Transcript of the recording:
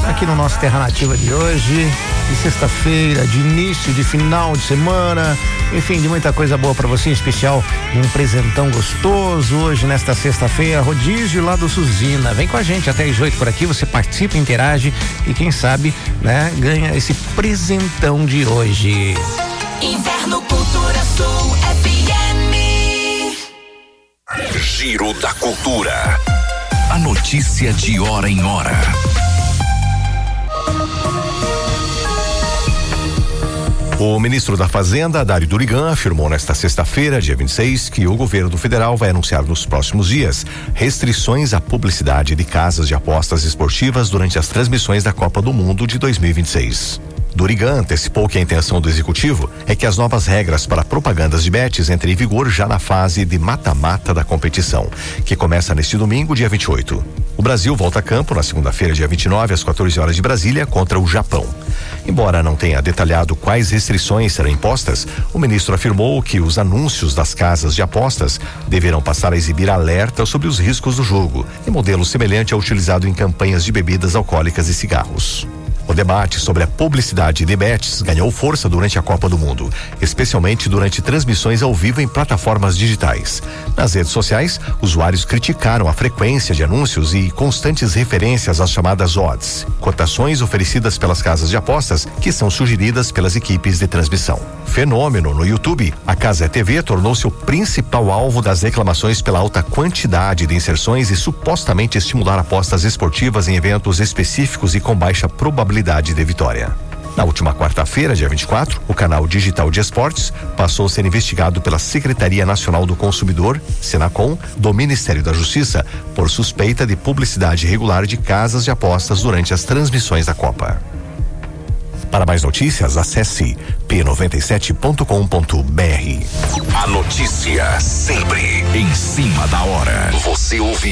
aqui no nosso Terra Nativa de hoje, de sexta-feira, de início, de final de semana, enfim, de muita coisa boa pra você, em especial um presentão gostoso hoje, nesta sexta-feira, rodízio lá do Suzina. Vem com a gente até às 8 por aqui, você participa, interage e quem sabe, né, ganha esse presentão de hoje. Inverno Cultura Sul FM. Giro da Cultura. A notícia de hora em hora. O ministro da Fazenda, Dário Durigan, afirmou nesta sexta-feira, dia 26, que o governo federal vai anunciar nos próximos dias restrições à publicidade de casas de apostas esportivas durante as transmissões da Copa do Mundo de 2026. Durigan antecipou que a intenção do executivo é que as novas regras para propagandas de bets entrem em vigor já na fase de mata-mata da competição, que começa neste domingo, dia 28. O Brasil volta a campo na segunda-feira, dia 29, às 14 horas de Brasília, contra o Japão. Embora não tenha detalhado quais restrições serão impostas, o ministro afirmou que os anúncios das casas de apostas deverão passar a exibir alerta sobre os riscos do jogo, em modelo semelhante ao utilizado em campanhas de bebidas alcoólicas e cigarros. O debate sobre a publicidade de bets ganhou força durante a Copa do Mundo, especialmente durante transmissões ao vivo em plataformas digitais. Nas redes sociais, usuários criticaram a frequência de anúncios e constantes referências às chamadas odds, cotações oferecidas pelas casas de apostas que são sugeridas pelas equipes de transmissão. Fenômeno no YouTube, a Cazé TV tornou-se o principal alvo das reclamações pela alta quantidade de inserções e supostamente estimular apostas esportivas em eventos específicos e com baixa probabilidade de vitória. Na última quarta-feira, dia 24, o canal digital de esportes passou a ser investigado pela Secretaria Nacional do Consumidor, Senacom, do Ministério da Justiça, por suspeita de publicidade irregular de casas de apostas durante as transmissões da Copa. Para mais notícias, acesse p97.com.br. A notícia sempre em cima da hora. Você ouve